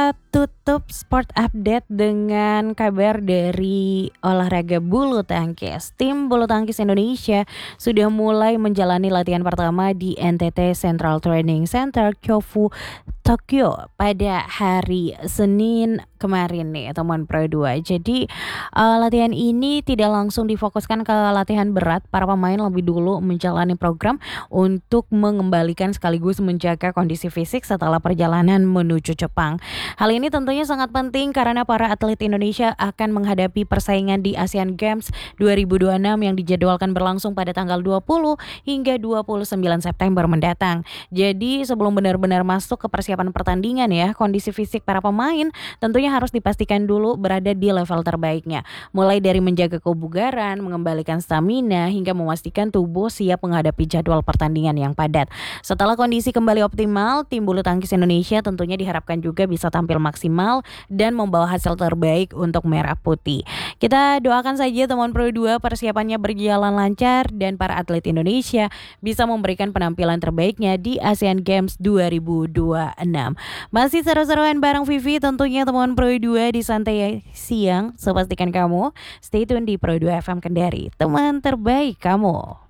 Kita tutup sport update dengan kabar dari olahraga bulu tangkis. Tim bulu tangkis Indonesia sudah mulai menjalani latihan pertama di NTT Central Training Center Kyofu, Tokyo pada hari Senin kemarin nih teman Pro 2. Jadi latihan ini tidak langsung difokuskan ke latihan berat. Para pemain lebih dulu menjalani program untuk mengembalikan sekaligus menjaga kondisi fisik setelah perjalanan menuju Jepang. Hal ini tentunya sangat penting karena para atlet Indonesia akan menghadapi persaingan di Asian Games 2026 yang dijadwalkan berlangsung pada tanggal 20 hingga 29 September mendatang. Jadi sebelum benar-benar masuk ke persiapan pertandingan ya, kondisi fisik para pemain tentunya harus dipastikan dulu berada di level terbaiknya. Mulai dari menjaga kebugaran, mengembalikan stamina, hingga memastikan tubuh siap menghadapi jadwal pertandingan yang padat. Setelah kondisi kembali optimal, tim bulu tangkis Indonesia tentunya diharapkan juga bisa tampil maksimal dan membawa hasil terbaik untuk Merah Putih. Kita doakan saja teman Pro 2 persiapannya berjalan lancar dan para atlet Indonesia bisa memberikan penampilan terbaiknya di Asian Games 2026. Masih seru-seruan bareng Vivi tentunya teman Pro 2 di Santai Siang. So pastikan kamu stay tune di Pro 2 FM Kendari, teman terbaik kamu.